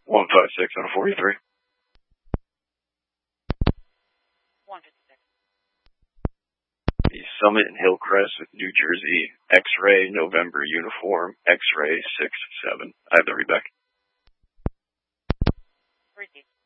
156 on a 43. 156. The Summit and Hillcrest with New Jersey, X-Ray, November uniform, X-Ray 6-7. I have the readback. Repeat.